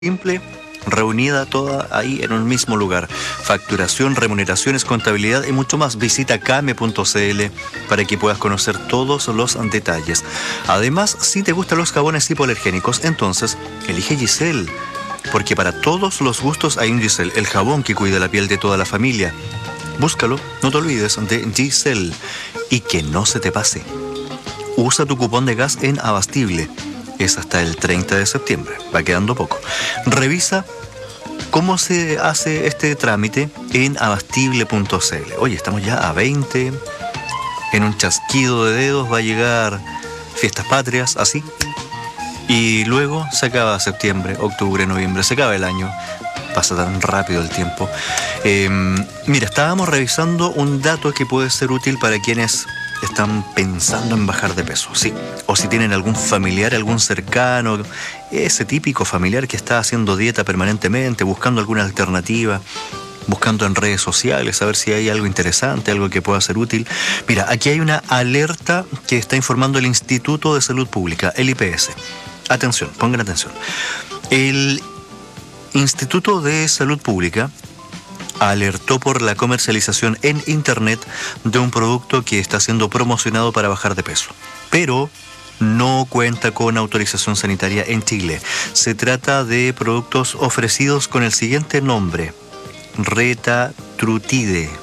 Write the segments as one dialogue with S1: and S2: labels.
S1: simple, reunida toda ahí en un mismo lugar. Facturación, remuneraciones, contabilidad y mucho más. Visita kame.cl para que puedas conocer todos los detalles. Además, si te gustan los jabones hipoalergénicos, entonces elige Giselle, porque para todos los gustos hay un Giselle, el jabón que cuida la piel de toda la familia. Búscalo, no te olvides de Giselle. Y que no se te pase, usa tu cupón de gas en Abastible. Es hasta el 30 de septiembre, va quedando poco. Revisa cómo se hace este trámite en abastible.cl. Oye, estamos ya a 20, en un chasquido de dedos va a llegar Fiestas Patrias, así. Y luego se acaba septiembre, octubre, noviembre, se acaba el año. Pasa tan rápido el tiempo. Mira, estábamos revisando un dato que puede ser útil para quienes están pensando en bajar de peso, sí. O si tienen algún familiar, algún cercano, ese típico familiar que está haciendo dieta permanentemente, buscando alguna alternativa, buscando en redes sociales, a ver si hay algo interesante, algo que pueda ser útil. Mira, aquí hay una alerta que está informando el Instituto de Salud Pública, el IPS. Atención, pongan atención. El Instituto de Salud Pública alertó por la comercialización en Internet de un producto que está siendo promocionado para bajar de peso, pero no cuenta con autorización sanitaria en Chile. Se trata de productos ofrecidos con el siguiente nombre: Retatrutide.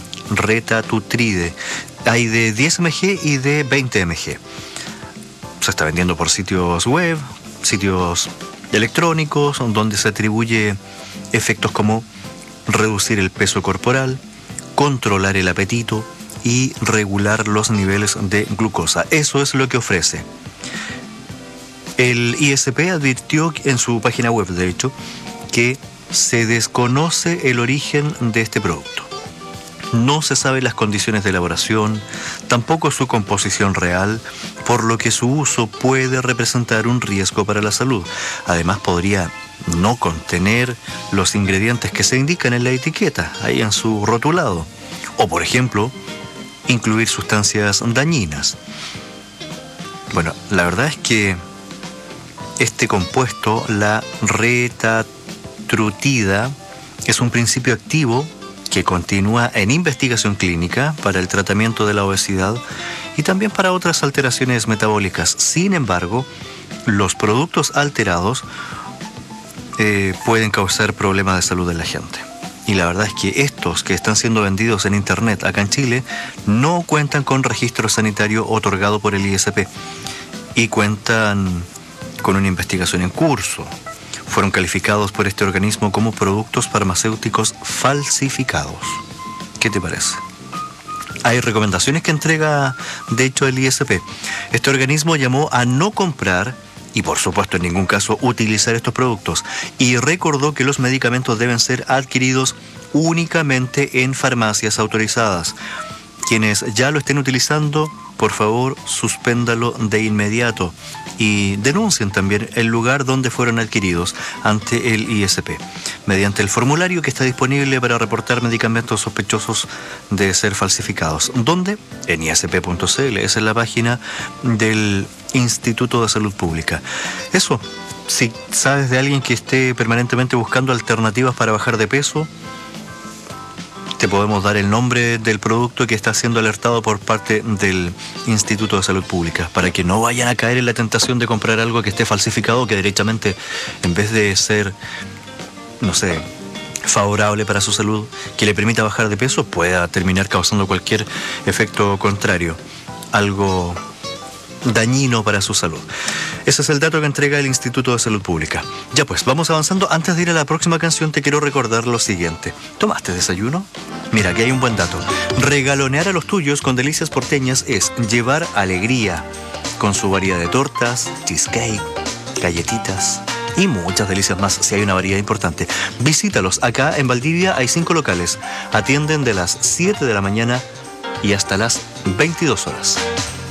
S1: Hay de 10 mg y de 20 mg. Se está vendiendo por sitios web, sitios electrónicos, donde se atribuye efectos como reducir el peso corporal, controlar el apetito y regular los niveles de glucosa. Eso es lo que ofrece. El ISP advirtió en su página web, de hecho, que se desconoce el origen de este producto. No se saben las condiciones de elaboración, tampoco su composición real, por lo que su uso puede representar un riesgo para la salud. Además, podría no contener los ingredientes que se indican en la etiqueta, ahí en su rotulado. O, por ejemplo, incluir sustancias dañinas. Bueno, la verdad es que este compuesto, la retatrutida, es un principio activo que continúa en investigación clínica para el tratamiento de la obesidad y también para otras alteraciones metabólicas. Sin embargo, los productos alterados pueden causar problemas de salud en la gente. Y la verdad es que estos que están siendo vendidos en Internet acá en Chile no cuentan con registro sanitario otorgado por el ISP y cuentan con una investigación en curso. Fueron calificados por este organismo como productos farmacéuticos falsificados. ¿Qué te parece? Hay recomendaciones que entrega, de hecho, el ISP. Este organismo llamó a no comprar y, por supuesto, en ningún caso utilizar estos productos, y recordó que los medicamentos deben ser adquiridos únicamente en farmacias autorizadas. Quienes ya lo estén utilizando, por favor, suspéndalo de inmediato y denuncien también el lugar donde fueron adquiridos ante el ISP, mediante el formulario que está disponible para reportar medicamentos sospechosos de ser falsificados. ¿Dónde? En isp.cl, esa es la página del Instituto de Salud Pública. Eso, si sabes de alguien que esté permanentemente buscando alternativas para bajar de peso, te podemos dar el nombre del producto que está siendo alertado por parte del Instituto de Salud Pública, para que no vayan a caer en la tentación de comprar algo que esté falsificado, que derechamente, en vez de ser, no sé, favorable para su salud, que le permita bajar de peso, pueda terminar causando cualquier efecto contrario, algo dañino para su salud. Ese es el dato que entrega el Instituto de Salud Pública. Ya pues, vamos avanzando. Antes de ir a la próxima canción, te quiero recordar lo siguiente. ¿Tomaste desayuno? Mira, aquí hay un buen dato. Regalonear a los tuyos con delicias porteñas es llevar alegría, con su variedad de tortas, cheesecake, galletitas y muchas delicias más, si hay una variedad importante. Visítalos. Acá en Valdivia hay 5 locales. Atienden de las 7 de la mañana y hasta las 22 horas.